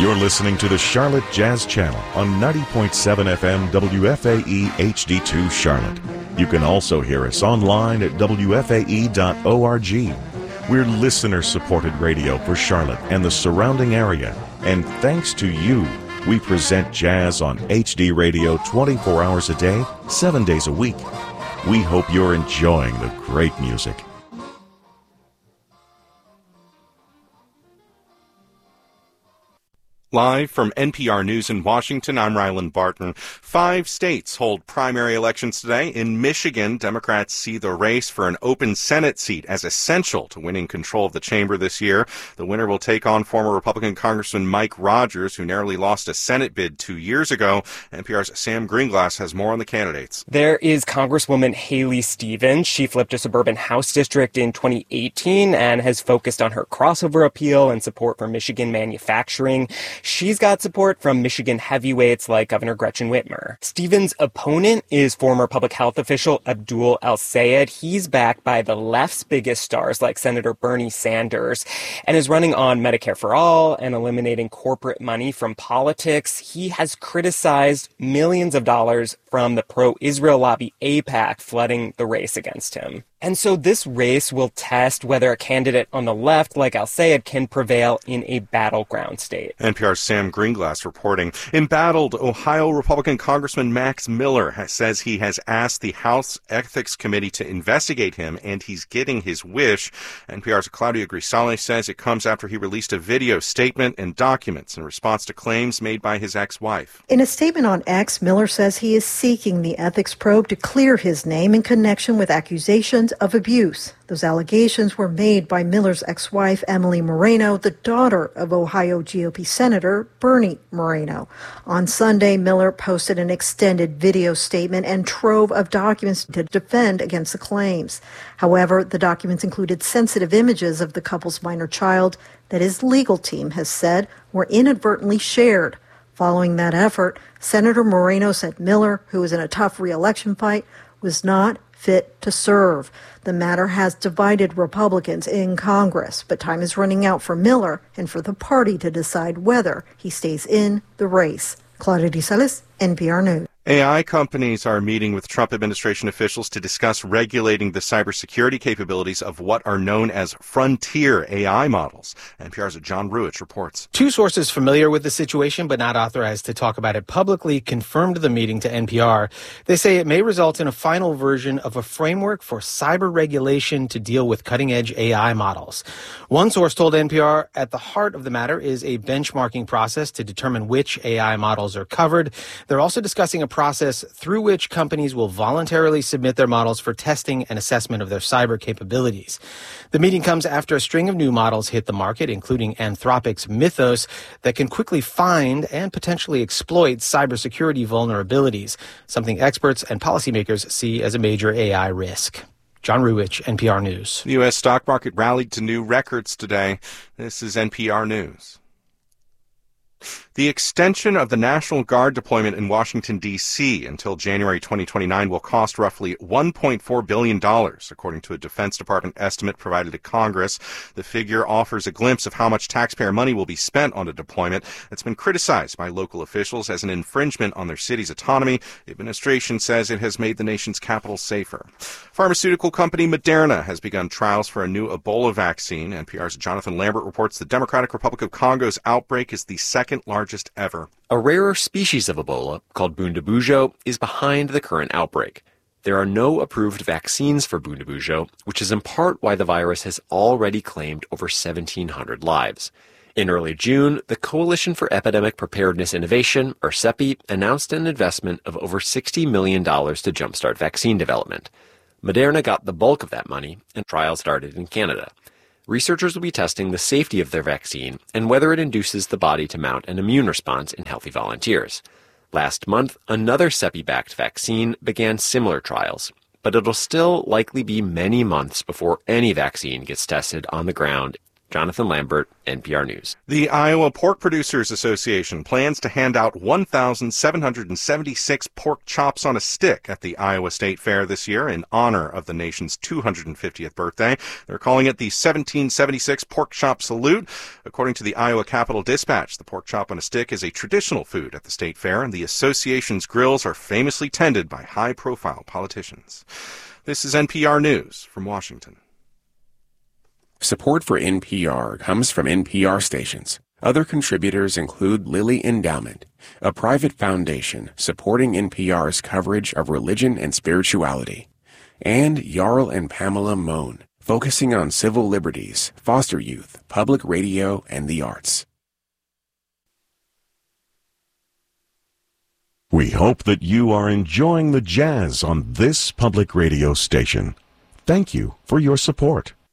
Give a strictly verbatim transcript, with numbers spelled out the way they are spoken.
You're listening to the Charlotte Jazz Channel on ninety point seven F M W F A E H D two Charlotte. You can also hear us online at W F A E dot org. We're listener-supported radio for Charlotte and the surrounding area. And thanks to you, we present jazz on H D radio twenty-four hours a day, seven days a week. We hope you're enjoying the great music. Live from N P R News in Washington, I'm Ryland Barton. Five states hold primary elections today. In Michigan, Democrats see the race for an open Senate seat as essential to winning control of the chamber this year. The winner will take on former Republican Congressman Mike Rogers, who narrowly lost a Senate bid two years ago. N P R's Sam Greenglass has more on the candidates. There is Congresswoman Haley Stevens. She flipped a suburban House district in twenty eighteen and has focused on her crossover appeal and support for Michigan manufacturing. She's got support from Michigan heavyweights like Governor Gretchen Whitmer. Stevens' opponent is former public health official Abdul El-Sayed. He's backed by the left's biggest stars like Senator Bernie Sanders and is running on Medicare for All and eliminating corporate money from politics. He has criticized millions of dollars from the pro-Israel lobby AIPAC flooding the race against him. And so this race will test whether a candidate on the left, like El-Sayed, can prevail in a battleground state. N P R's Sam Greenglass reporting. Embattled Ohio Republican Congressman Max Miller has, says he has asked the House Ethics Committee to investigate him, and he's getting his wish. N P R's Claudia Grisale says it comes after he released a video statement and documents in response to claims made by his ex-wife. In a statement on X, Miller says he is seeking the ethics probe to clear his name in connection with accusations of abuse. Those allegations were made by Miller's ex-wife, Emily Moreno, the daughter of Ohio G O P Senator Bernie Moreno. On Sunday, Miller posted an extended video statement and trove of documents to defend against the claims. However, the documents included sensitive images of the couple's minor child that his legal team has said were inadvertently shared. Following that effort, Senator Moreno said Miller, who was in a tough re-election fight, was not fit to serve. The matter has divided Republicans in Congress, but time is running out for Miller and for the party to decide whether he stays in the race. Claudia Grisales, N P R News. A I companies are meeting with Trump administration officials to discuss regulating the cybersecurity capabilities of what are known as frontier A I models. N P R's John Ruich reports. Two sources familiar with the situation but not authorized to talk about it publicly confirmed the meeting to N P R. They say it may result in a final version of a framework for cyber regulation to deal with cutting-edge A I models. One source told N P R at the heart of the matter is a benchmarking process to determine which A I models are covered. They're also discussing a process through which companies will voluntarily submit their models for testing and assessment of their cyber capabilities. The meeting comes after a string of new models hit the market, including Anthropic's Mythos, that can quickly find and potentially exploit cybersecurity vulnerabilities, something experts and policymakers see as a major A I risk. John Ruich, N P R News. The U S stock market rallied to new records today. This is N P R News. The extension of the National Guard deployment in Washington, D C until January twenty twenty-nine will cost roughly one point four billion dollars, according to a Defense Department estimate provided to Congress. The figure offers a glimpse of how much taxpayer money will be spent on a deployment that's been criticized by local officials as an infringement on their city's autonomy. The administration says it has made the nation's capital safer. Pharmaceutical company Moderna has begun trials for a new Ebola vaccine. N P R's Jonathan Lambert reports the Democratic Republic of Congo's outbreak is the second largest ever. A rarer species of Ebola, called Bundibugyo, is behind the current outbreak. There are no approved vaccines for Bundibugyo, which is in part why the virus has already claimed over seventeen hundred lives. In early June, the Coalition for Epidemic Preparedness Innovation, or CEPI, announced an investment of over sixty million dollars to jumpstart vaccine development. Moderna got the bulk of that money, and trials started in Canada. Researchers will be testing the safety of their vaccine and whether it induces the body to mount an immune response in healthy volunteers. Last month, another CEPI-backed vaccine began similar trials, but it'll still likely be many months before any vaccine gets tested on the ground Jonathan Lambert, N P R News. The Iowa Pork Producers Association plans to hand out one thousand seven hundred seventy-six pork chops on a stick at the Iowa State Fair this year in honor of the nation's two hundred fiftieth birthday. They're calling it the seventeen seventy-six Pork Chop Salute. According to the Iowa Capital Dispatch, the pork chop on a stick is a traditional food at the state fair, and the association's grills are famously tended by high-profile politicians. This is N P R News from Washington. Support for N P R comes from N P R stations. Other contributors include Lilly Endowment, a private foundation supporting N P R's coverage of religion and spirituality, and Jarl and Pamela Mohn, focusing on civil liberties, foster youth, public radio, and the arts. We hope that you are enjoying the jazz on this public radio station. Thank you for your support.